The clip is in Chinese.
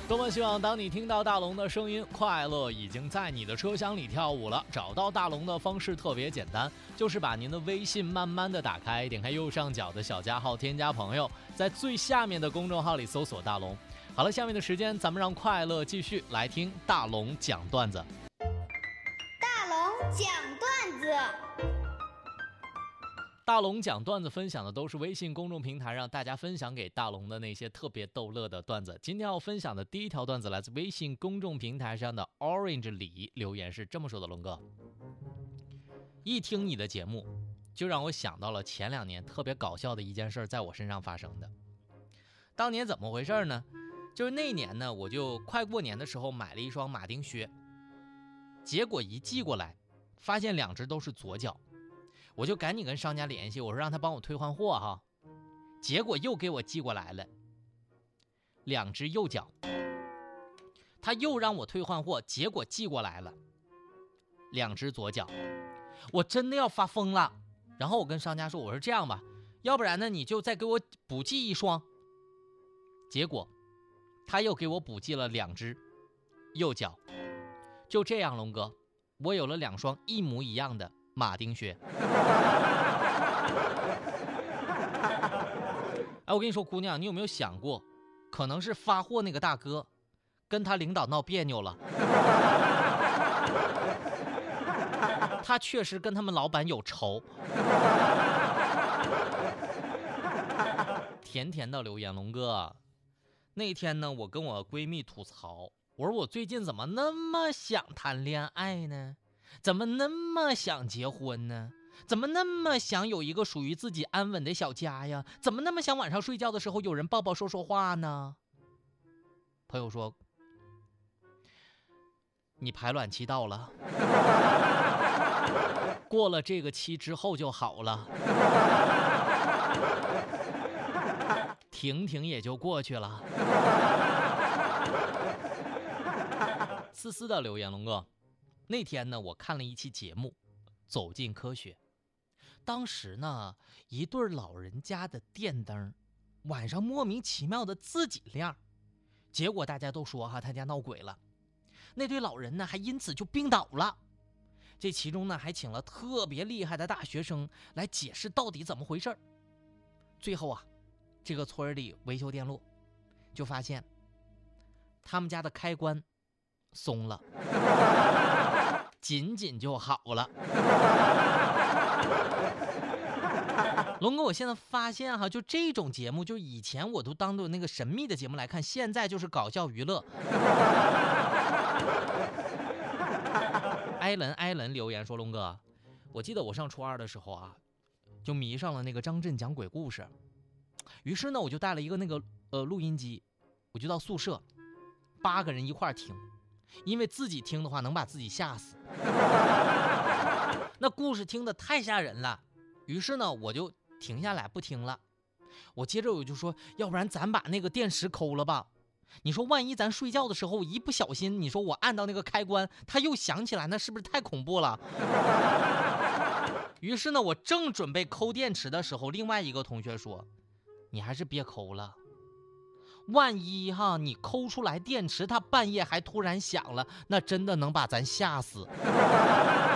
多么希望当你听到大龙的声音，快乐已经在你的车厢里跳舞了。找到大龙的方式特别简单，就是把您的微信慢慢的打开，点开右上角的小加号添加朋友，在最下面的公众号里搜索大龙。好了，下面的时间咱们让快乐继续来听大龙讲段子。 大龙讲段子。 大龙讲段子分享的都是微信公众平台让大家分享给大龙的那些特别逗乐的段子。今天要分享的第一条段子来自微信公众平台上的 Orange 李，留言是这么说的：龙哥，一听你的节目就让我想到了前2年特别搞笑的一件事在我身上发生的。当年怎么回事呢？就是那年呢，我就快过年的时候买了一双马丁靴，结果一寄过来发现2只都是左脚，我就赶紧跟商家联系，我说让他帮我退换货哈。结果又给我寄过来了2只右脚，他又让我退换货，结果寄过来了2只左脚，我真的要发疯了。然后我跟商家说，我说这样吧，要不然呢你就再给我补寄1双。结果他又给我补寄了2只右脚。就这样，龙哥，我有了2双一模一样的马丁靴。哎，我跟你说，姑娘，你有没有想过，可能是发货那个大哥跟他领导闹别扭了。他确实跟他们老板有仇。甜甜的留言，龙哥，那天呢，我跟我闺蜜吐槽，我说我最近怎么那么想谈恋爱呢？怎么那么想结婚呢？怎么那么想有一个属于自己安稳的小家呀？怎么那么想晚上睡觉的时候有人抱抱说说话呢？朋友说，你排卵期到了，过了这个期之后就好了，停停也就过去了。思思的留言，龙哥，那天呢，我看了一期节目《走进科学》，当时呢，一对老人家的电灯晚上莫名其妙的自己亮，结果大家都说他家闹鬼了，那对老人呢还因此就病倒了。这其中呢还请了特别厉害的大学生来解释到底怎么回事。最后啊，这个村里维修电路，就发现他们家的开关松了，仅仅就好了。龙哥，我现在发现哈，就这种节目，就以前我都当做那个神秘的节目来看，现在就是搞笑娱乐。艾伦留言说，龙哥，我记得我上初2的时候啊，就迷上了那个张震讲鬼故事，于是呢我就带了一个那个录音机，我就到宿舍8个人一块听，因为自己听的话能把自己吓死。那故事听得太吓人了，于是呢我就停下来不听了。我接着我就说，要不然咱把那个电池抠了吧，你说万一咱睡觉的时候一不小心，你说我按到那个开关它又响起来，那是不是太恐怖了？于是呢我正准备抠电池的时候，另外一个同学说，你还是别抠了，万一哈你抠出来电池它半夜还突然响了，那真的能把咱吓死。